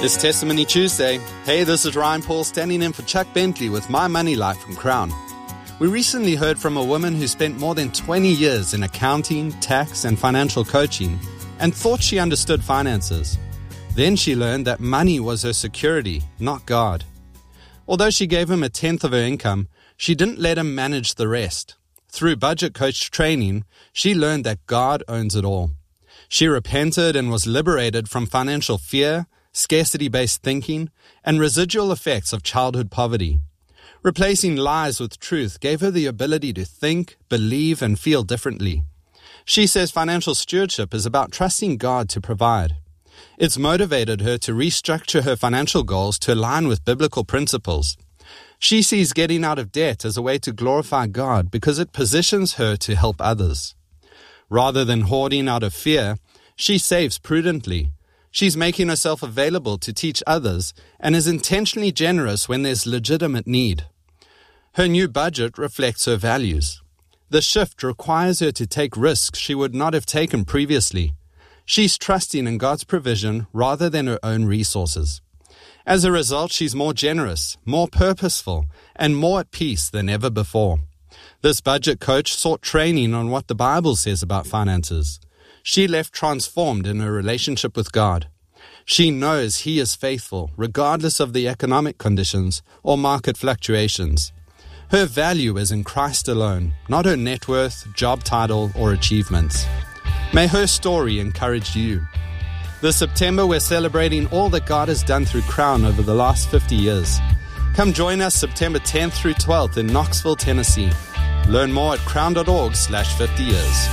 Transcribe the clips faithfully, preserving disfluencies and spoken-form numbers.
It's Testimony Tuesday. Hey, this is Ryan Paul standing in for Chuck Bentley with My Money Life from Crown. We recently heard from a woman who spent more than twenty years in accounting, tax, and financial coaching and thought she understood finances. Then she learned that money was her security, not God. Although she gave him a tenth of her income, she didn't let him manage the rest. Through budget coach training, she learned that God owns it all. She repented and was liberated from financial fear, scarcity-based thinking, and residual effects of childhood poverty. Replacing lies with truth gave her the ability to think, believe, and feel differently. She says financial stewardship is about trusting God to provide. It's motivated her to restructure her financial goals to align with biblical principles. She sees getting out of debt as a way to glorify God because it positions her to help others. Rather than hoarding out of fear, she saves prudently. She's making herself available to teach others and is intentionally generous when there's legitimate need. Her new budget reflects her values. The shift requires her to take risks she would not have taken previously. She's trusting in God's provision rather than her own resources. As a result, she's more generous, more purposeful, and more at peace than ever before. This budget coach sought training on what the Bible says about finances. She left transformed in her relationship with God. She knows He is faithful, regardless of the economic conditions or market fluctuations. Her value is in Christ alone, not her net worth, job title, or achievements. May her story encourage you. This September, we're celebrating all that God has done through Crown over the last fifty years. Come join us September tenth through twelfth in Knoxville, Tennessee. Learn more at crown.org slash 50 years.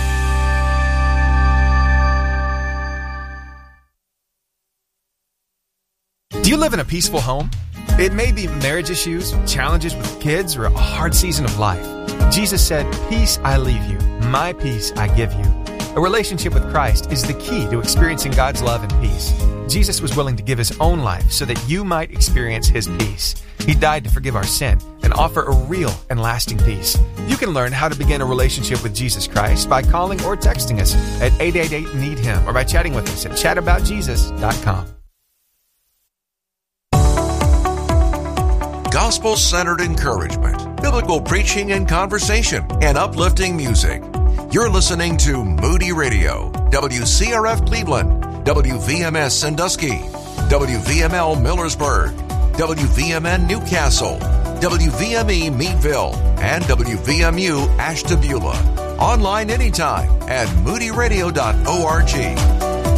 Do you live in a peaceful home? It may be marriage issues, challenges with kids, or a hard season of life. Jesus said, "Peace I leave you, my peace I give you." A relationship with Christ is the key to experiencing God's love and peace. Jesus was willing to give His own life so that you might experience His peace. He died to forgive our sin and offer a real and lasting peace. You can learn how to begin a relationship with Jesus Christ by calling or texting us at eight eight eight, need him or by chatting with us at chat about jesus dot com. Gospel-centered encouragement, biblical preaching and conversation, and uplifting music. You're listening to Moody Radio, W C R F Cleveland, W V M S Sandusky, W V M L Millersburg, W V M N Newcastle, W V M E Meadville, and W V M U Ashtabula. Online anytime at moody radio dot org.